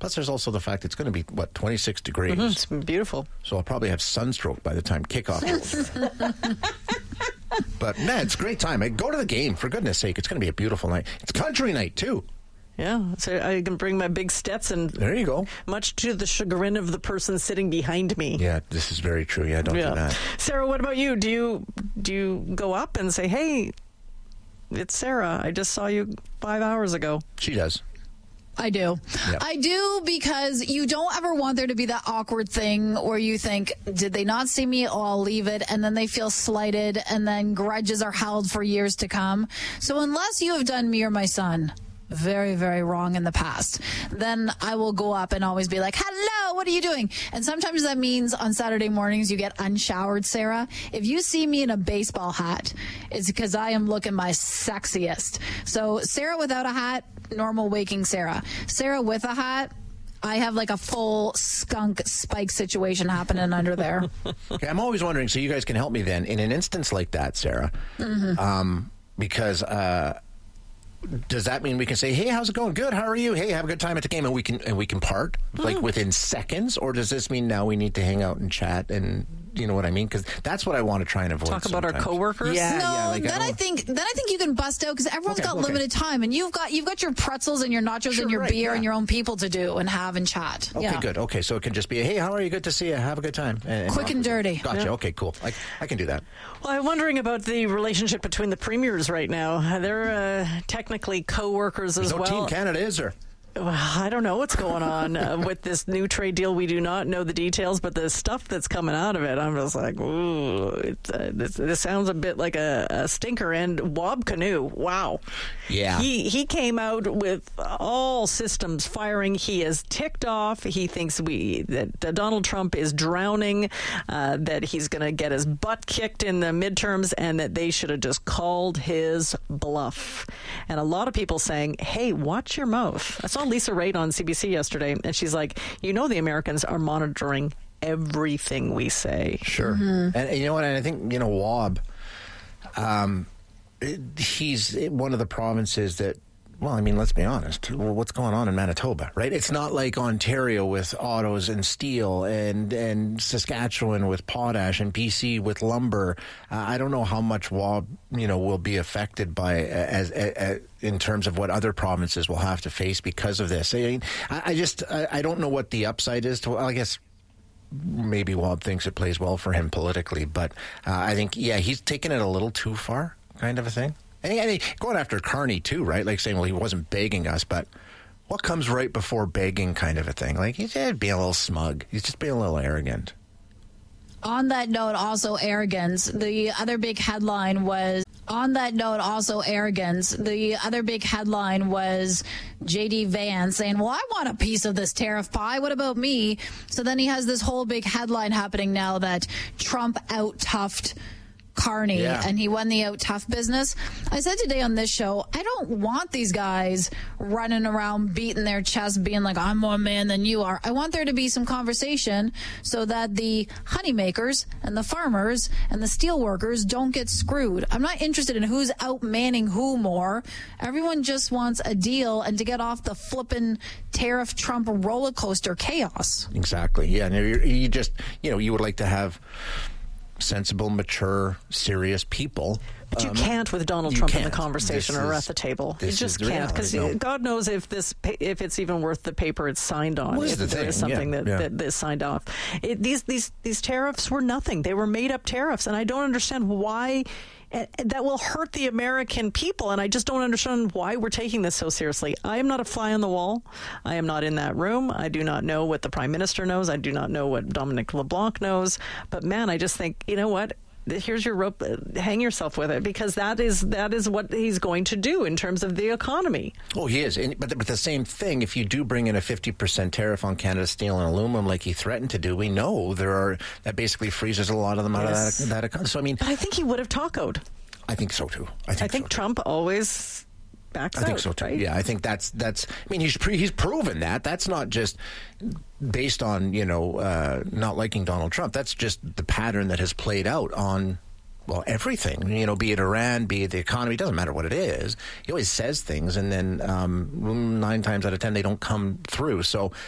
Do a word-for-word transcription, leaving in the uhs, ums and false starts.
Plus, there's also the fact it's going to be, what, twenty-six degrees. Mm-hmm. It's beautiful. So I'll probably have sunstroke by the time kickoff rolls. But, man, it's a great time. Go to the game, for goodness sake. It's going to be a beautiful night. It's country night, too. Yeah, so I can bring my big Stetson. There you go. Much to the chagrin of the person sitting behind me. Yeah, this is very true. Yeah, don't yeah. do that. Sarah, what about you? Do you do you go up and say, hey, it's Sarah. I just saw you five hours ago. She does. I do. Yep. I do because you don't ever want there to be that awkward thing where you think, did they not see me? Oh, I'll leave it. And then they feel slighted and then grudges are held for years to come. So unless you have done me or my son very, very wrong in the past, then I will go up and always be like, hello, what are you doing? And sometimes that means on Saturday mornings you get unshowered, Sarah. If you see me in a baseball hat, it's because I am looking my sexiest. So Sarah without a hat, normal waking Sarah. Sarah with a hat, I have like a full skunk spike situation happening under there. Okay, I'm always wondering, so you guys can help me then, in an instance like that, Sarah, mm-hmm. um, because... Uh, does that mean we can say, hey, how's it going? Good. How are you? Hey, have a good time at the game, and we can and we can part mm. like within seconds? Or does this mean now we need to hang out and chat and you know what I mean? Because that's what I want to try and avoid. Talk sometimes. about our coworkers. Yeah, no, yeah. Like, then I, I think then I think you can bust out because everyone's okay, got okay. limited time, and you've got you've got your pretzels and your nachos sure, and your right, beer yeah. and your own people to do and have and chat. Okay, yeah. good. Okay, so it can just be, a, hey, how are you? Good to see you. Have a good time. And, Quick and dirty. Gotcha. Yeah. Okay, cool. I, I can do that. Well, I'm wondering about the relationship between the premiers right now. They're uh, technically co-workers There's as no well. Team Canada, is there? Well, I don't know what's going on uh, with this new trade deal. We do not know the details, but the stuff that's coming out of it, I'm just like, ooh, it, uh, this, this sounds a bit like a, a stinker. And Wob Canoe, wow. Yeah. He, he came out with all systems firing. He is ticked off. He thinks we that, that Donald Trump is drowning, uh, that he's going to get his butt kicked in the midterms, and that they should have just called his bluff. And a lot of people saying, hey, watch your mouth. I saw Lisa Raitt on C B C yesterday, and she's like, you know, the Americans are monitoring everything we say. Sure. Mm-hmm. And, and you know what? I think, you know, Wob, um, he's one of the provinces that, well, I mean, let's be honest. Well, what's going on in Manitoba, right? It's not like Ontario with autos and steel and, and Saskatchewan with potash and B C with lumber. Uh, I don't know how much Wob, you know, will be affected by as, as, as in terms of what other provinces will have to face because of this. I mean, I, I just, I, I don't know what the upside is to, well, I guess, maybe Wob thinks it plays well for him politically, but uh, I think, yeah, he's taken it a little too far, kind of a thing. And I mean, going after Carney, too, right? Like saying, well, he wasn't begging us, but what comes right before begging kind of a thing? Like, he's just being a little smug. He's just being a little arrogant. On that note, also arrogance. The other big headline was, on that note, also arrogance. The other big headline was J D Vance saying, well, I want a piece of this tariff pie. What about me? So then he has this whole big headline happening now that Trump out-toughed Carney, yeah. and he won the out tough business. I said today on this show, I don't want these guys running around beating their chest, being like, I'm more man than you are. I want there to be some conversation so that the honeymakers and the farmers and the steel workers don't get screwed. I'm not interested in who's out manning who more. Everyone just wants a deal and to get off the flippin' tariff Trump roller coaster chaos. Exactly. Yeah. And you, you just, you know, you would like to have sensible, mature, serious people. But you um, can't with Donald you Trump in can't. the conversation This or is- at the table. You this just is the can't, because reality, no. God knows if this pa- if it's even worth the paper it's signed on. Well, this if is the there is thing, something yeah, that, yeah. that is signed off. It, these these these tariffs were nothing. They were made up tariffs, and I don't understand why. And that will hurt the American people, and I just don't understand why we're taking this so seriously. I am not a fly on the wall. I am not in that room. I do not know what the Prime Minister knows. I do not know what Dominic LeBlanc knows. But, man, I just think, you know what? Here's your rope. Hang yourself with it, because that is that is what he's going to do in terms of the economy. Oh, he is. And, but, but the same thing, if you do bring in a fifty percent tariff on Canada's steel and aluminum like he threatened to do, we know there are that basically freezes a lot of them out Yes. of that, that economy. So, I mean, But I think he would have tacoed. I think so, too. I think, I think so, Trump always backs I think out, so, too. right? Yeah, I think that's, that's I mean, he's pre, he's proven that. That's not just based on, you know, uh, not liking Donald Trump. That's just the pattern that has played out on, well, everything, you know, be it Iran, be it the economy, it doesn't matter what it is. He always says things, and then um, nine times out of ten, they don't come through. So